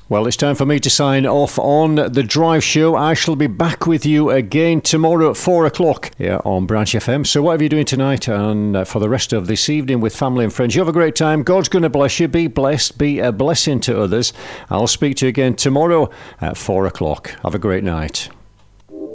Well, it's time for me to sign off on The Drive Show. I shall be back with you again tomorrow at 4 o'clock here on Branch FM. So whatever you're doing tonight and for the rest of this evening with family and friends, you have a great time. God's going to bless you. Be blessed. Be a blessing to others. I'll speak to you again tomorrow at 4 o'clock. Have a great night.